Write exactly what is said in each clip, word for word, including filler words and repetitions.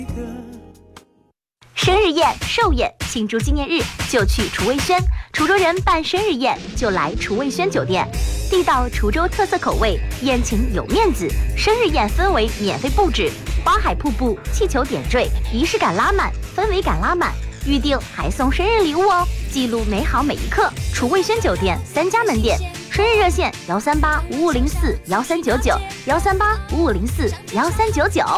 生日宴、寿宴，庆祝纪念日就去厨卫轩。滁州人办生日宴就来厨卫轩酒店，地道滁州特色口味，宴请有面子。生日宴氛围免费布置，花海瀑布、气球点缀，仪式感拉满，氛围感拉满。预定还送生日礼物哦，记录美好每一刻。滁卫轩酒店三家门店，生日热线幺三八五五零四幺三九九幺三八五五零四幺三九九。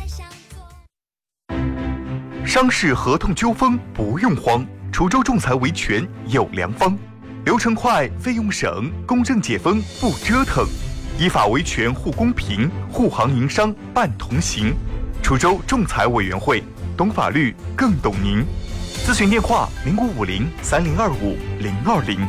商事合同纠纷不用慌，滁州仲裁维权有良方，流程快，费用省，公正解纷不折腾，依法维权护公平，护行营商办同行。滁州仲裁委员会，懂法律更懂您。咨询电话零五五零三零二五零二零。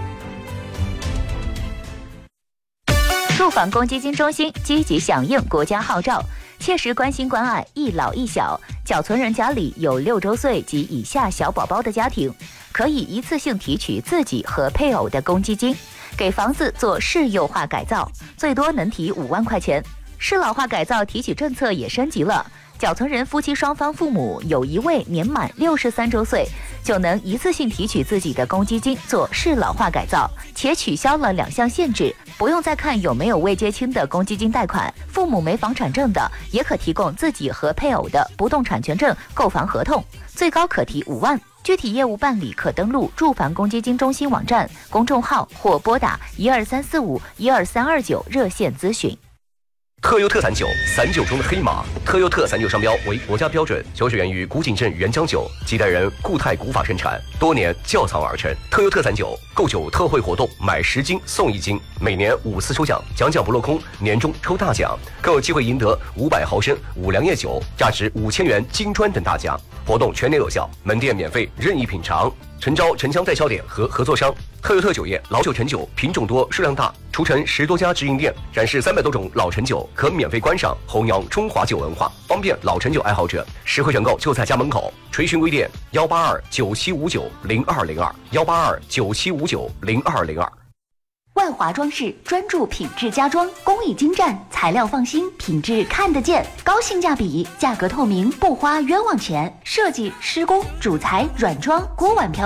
住房公积金中心积极响应国家号召，切实关心关爱一老一小。缴存人家里有六周岁及以下小宝宝的家庭，可以一次性提取自己和配偶的公积金，给房子做市优化改造，最多能提五万块钱。市老化改造提取政策也升级了，缴存人夫妻双方父母有一位年满六十三周岁，就能一次性提取自己的公积金做市老化改造，且取消了两项限制，不用再看有没有未结清的公积金贷款，父母没房产证的也可提供自己和配偶的不动产权证购房合同，最高可提五万。具体业务办理可登录住房公积金中心网站、公众号或拨打一二三四五一二三二九热线咨询。 特优特散酒，散酒中的黑马。特优特散酒商标为国家标准，酒水源于古井镇原浆酒，几代人固态古法生产，多年窖藏而成。特优特散酒购酒特惠活动，买十斤送一斤，每年五次抽奖，奖奖不落空，年终抽大奖，更有机会赢得五百毫升五粮液酒，价值五千元金砖等大奖。活动全年有效，门店免费任意品尝。诚招城乡代销点和合作商。特优特酒业老酒陈酒品种多数量大，除城十多家直营店，展示三百多种老陈酒，可免费观赏，弘扬中华酒文化，方便老陈酒爱好者。实惠选购就在家门口。垂询微店幺八二九七五九零二零二幺八二九七五九零二零二。 万华装饰专注品质家装，工艺精湛，材料放心，品质看得见，高性价比，价格透明，不花冤枉钱。设计、施工、主材、软装、锅碗瓢